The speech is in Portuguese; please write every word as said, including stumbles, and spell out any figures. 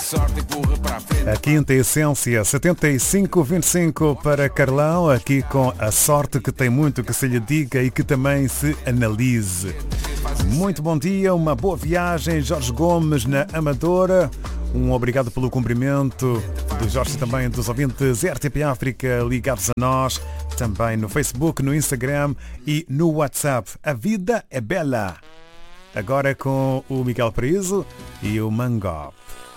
A quinta essência, setenta e cinco vinte e cinco para Carlão, aqui com a sorte que tem muito que se lhe diga e que também se analise. Muito bom dia, uma boa viagem, Jorge Gomes na Amadora. Um obrigado pelo cumprimento do Jorge e também dos ouvintes R T P África ligados a nós, também no Facebook, no Instagram e no WhatsApp. A vida é bela. Agora com o Miguel Paraíso e o Mangop.